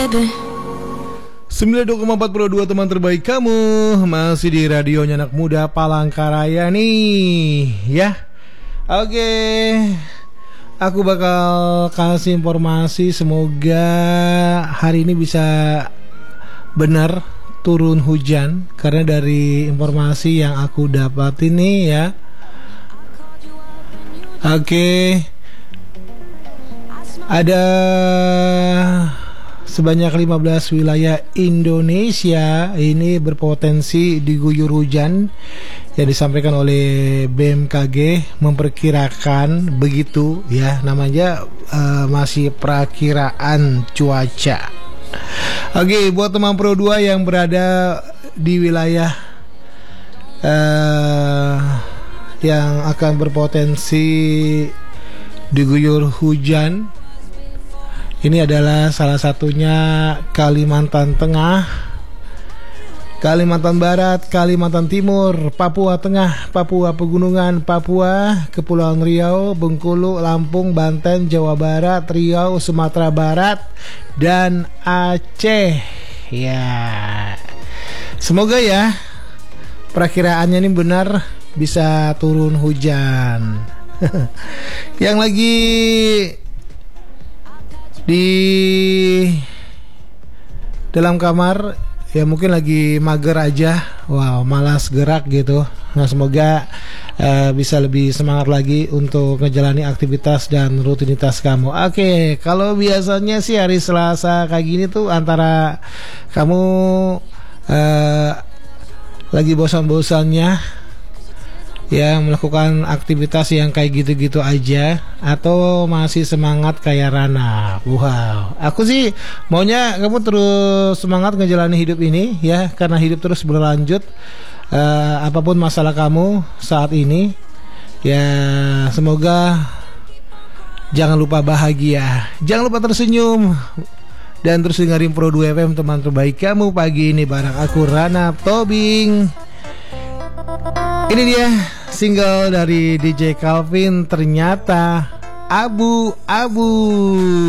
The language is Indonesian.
92,42 teman terbaik kamu masih di radionya anak muda Palangkaraya nih ya. Oke, aku bakal kasih informasi, semoga hari ini bisa benar turun hujan, karena dari informasi yang aku dapat ini ya. Oke, ada sebanyak 15 wilayah Indonesia ini berpotensi diguyur hujan, yang disampaikan oleh BMKG memperkirakan begitu ya, namanya masih perakiraan cuaca. Oke, buat teman Pro 2 yang berada di wilayah yang akan berpotensi diguyur hujan, ini adalah salah satunya Kalimantan Tengah, Kalimantan Barat, Kalimantan Timur, Papua Tengah, Papua Pegunungan, Papua, Kepulauan Riau, Bengkulu, Lampung, Banten, Jawa Barat, Riau, Sumatera Barat, dan Aceh. Ya, semoga ya perakiraannya ini benar, bisa turun hujan. Yang lagi di dalam kamar ya mungkin lagi mager aja, wow, malas gerak gitu. Nah, semoga bisa lebih semangat lagi untuk menjalani aktivitas dan rutinitas kamu. Oke, kalau biasanya sih hari Selasa kayak gini tuh antara kamu lagi bosan-bosannya ya melakukan aktivitas yang kayak gitu-gitu aja, atau masih semangat kayak Rana. Wow, aku sih maunya kamu terus semangat ngejalani hidup ini ya, karena hidup terus berlanjut. Apapun masalah kamu saat ini ya, semoga jangan lupa bahagia, jangan lupa tersenyum, dan terus dengerin Pro 2 FM, teman terbaik kamu pagi ini bareng aku Rana Tobing. Ini dia single dari DJ Calvin, Ternyata Abu-Abu.